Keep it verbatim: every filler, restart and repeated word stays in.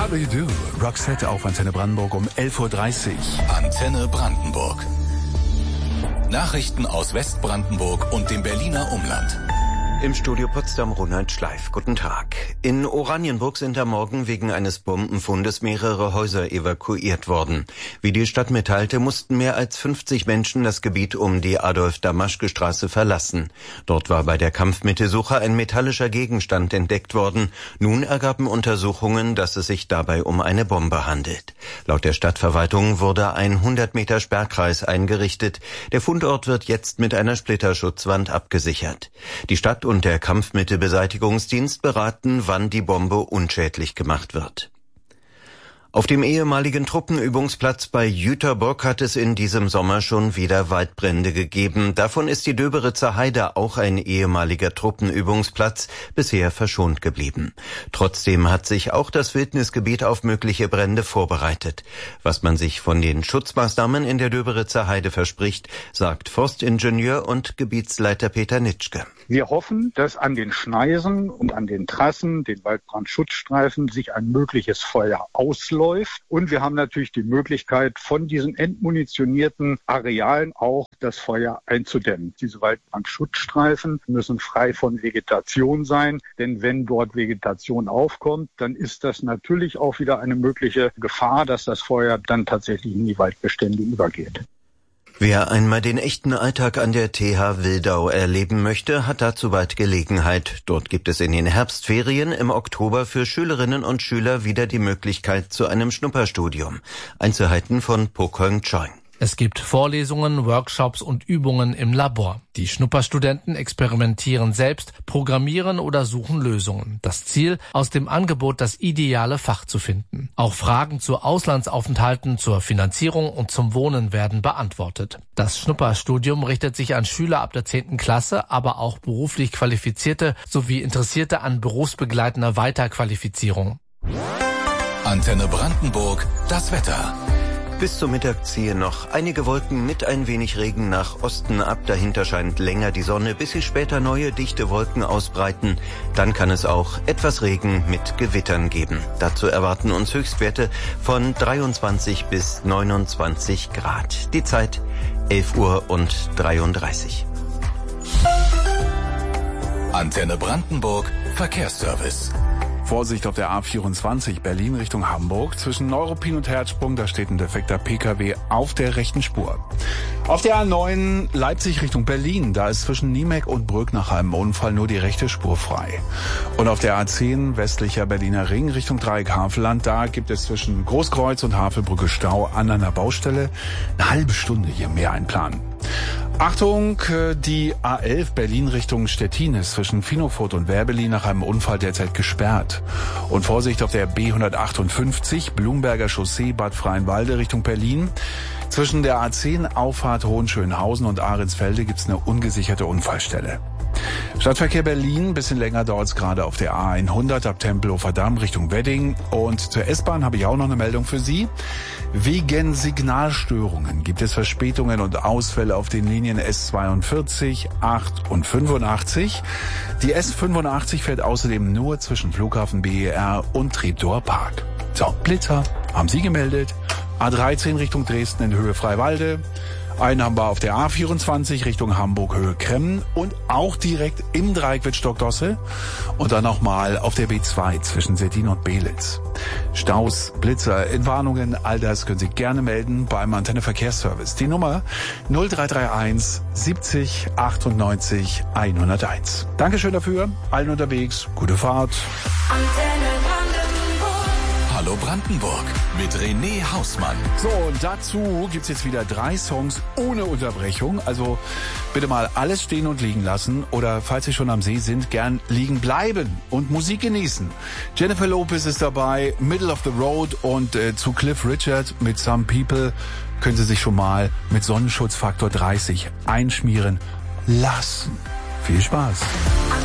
How do you do? Roxette auf Antenne Brandenburg um elf Uhr dreißig. Antenne Brandenburg. Nachrichten aus Westbrandenburg und dem Berliner Umland. Im Studio Potsdam Ronald Schleif. Guten Tag. In Oranienburg sind am Morgen wegen eines Bombenfundes mehrere Häuser evakuiert worden. Wie die Stadt mitteilte, mussten mehr als fünfzig Menschen das Gebiet um die Adolf-Damaschke-Straße verlassen. Dort war bei der Kampfmittelsuche ein metallischer Gegenstand entdeckt worden. Nun ergaben Untersuchungen, dass es sich dabei um eine Bombe handelt. Laut der Stadtverwaltung wurde ein hundert Meter Sperrkreis eingerichtet. Der Fundort wird jetzt mit einer Splitterschutzwand abgesichert. Die Stadt und der Kampfmittelbeseitigungsdienst beraten, wann die Bombe unschädlich gemacht wird. Auf dem ehemaligen Truppenübungsplatz bei Jüterbock hat es in diesem Sommer schon wieder Waldbrände gegeben. Davon ist die Döberitzer Heide, auch ein ehemaliger Truppenübungsplatz, bisher verschont geblieben. Trotzdem hat sich auch das Wildnisgebiet auf mögliche Brände vorbereitet. Was man sich von den Schutzmaßnahmen in der Döberitzer Heide verspricht, sagt Forstingenieur und Gebietsleiter Peter Nitschke. Wir hoffen, dass an den Schneisen und an den Trassen, den Waldbrandschutzstreifen, sich ein mögliches Feuer ausläuft. Und wir haben natürlich die Möglichkeit, von diesen entmunitionierten Arealen auch das Feuer einzudämmen. Diese Waldbrandschutzstreifen müssen frei von Vegetation sein, denn wenn dort Vegetation aufkommt, dann ist das natürlich auch wieder eine mögliche Gefahr, dass das Feuer dann tatsächlich in die Waldbestände übergeht. Wer einmal den echten Alltag an der T H Wildau erleben möchte, hat dazu bald Gelegenheit. Dort gibt es in den Herbstferien im Oktober für Schülerinnen und Schüler wieder die Möglichkeit zu einem Schnupperstudium. Einzelheiten von Pokong Choi. Es gibt Vorlesungen, Workshops und Übungen im Labor. Die Schnupperstudenten experimentieren selbst, programmieren oder suchen Lösungen. Das Ziel, aus dem Angebot das ideale Fach zu finden. Auch Fragen zu Auslandsaufenthalten, zur Finanzierung und zum Wohnen werden beantwortet. Das Schnupperstudium richtet sich an Schüler ab der zehnten Klasse, aber auch beruflich Qualifizierte sowie Interessierte an berufsbegleitender Weiterqualifizierung. Antenne Brandenburg, das Wetter. Bis zum Mittag ziehen noch einige Wolken mit ein wenig Regen nach Osten ab. Dahinter scheint länger die Sonne, bis sich später neue dichte Wolken ausbreiten. Dann kann es auch etwas Regen mit Gewittern geben. Dazu erwarten uns Höchstwerte von dreiundzwanzig bis neunundzwanzig Grad. Die Zeit elf Uhr und dreiunddreißig. Antenne Brandenburg, Verkehrsservice. Vorsicht auf der A vierundzwanzig Berlin Richtung Hamburg. Zwischen Neuruppin und Herzsprung, da steht ein defekter Pkw auf der rechten Spur. Auf der A neun Leipzig Richtung Berlin, da ist zwischen Niemek und Brück nach einem Unfall nur die rechte Spur frei. Und auf der A zehn westlicher Berliner Ring Richtung Dreieck Havelland, da gibt es zwischen Großkreuz und Havelbrücke Stau an einer Baustelle. Eine halbe Stunde hier mehr einplanen. Achtung, die A elf Berlin Richtung Stettin ist zwischen Finofurt und Werbelin nach einem Unfall derzeit gesperrt. Und Vorsicht auf der B hundertachtundfünfzig Blumberger Chaussee Bad Freienwalde Richtung Berlin. Zwischen der A zehn Auffahrt Hohenschönhausen und Ahrensfelde gibt's eine ungesicherte Unfallstelle. Stadtverkehr Berlin, bisschen länger dauert's gerade auf der A hundert ab Tempelhofer Damm Richtung Wedding. Und zur S-Bahn habe ich auch noch eine Meldung für Sie. Wegen Signalstörungen gibt es Verspätungen und Ausfälle auf den Linien S zweiundvierzig, acht und fünfundachtzig. Die S fünfundachtzig fährt außerdem nur zwischen Flughafen B E R und Treptower Park. So, Blitzer haben Sie gemeldet. A dreizehn Richtung Dresden in Höhe Freiwalde. Einen haben wir auf der A vierundzwanzig Richtung Hamburg Höhe Kremmen und auch direkt im Dreieck Wittstock-Dosse. Und dann nochmal auf der B zwei zwischen Seldin und Belitz. Staus, Blitzer, Entwarnungen, all das können Sie gerne melden beim Antenne Verkehrsservice. Die Nummer null drei drei eins siebzig achtundneunzig hunderteins. Dankeschön dafür, allen unterwegs, gute Fahrt. Antenne Hallo Brandenburg mit René Hausmann. So, und dazu gibt's jetzt wieder drei Songs ohne Unterbrechung. Also bitte mal alles stehen und liegen lassen oder falls Sie schon am See sind, gern liegen bleiben und Musik genießen. Jennifer Lopez ist dabei, Middle of the Road und äh, zu Cliff Richard mit Some People können Sie sich schon mal mit Sonnenschutzfaktor dreißig einschmieren lassen. Viel Spaß.